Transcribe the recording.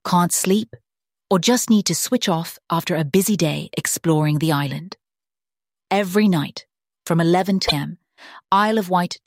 can't sleep, or just need to switch off after a busy day exploring the island. Every night, from 11 p.m, Isle of Wight